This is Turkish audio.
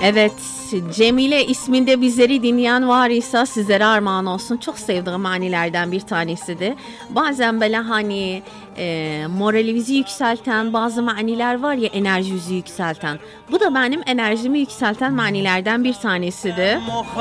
Evet, Cemile isminde bizleri dinleyen var ise sizlere armağan olsun. Çok sevdiğim manilerden bir tanesidir. Bazen böyle hani moralimizi yükselten bazı maniler var ya, enerjimizi yükselten. Bu da benim enerjimi yükselten manilerden bir tanesidir.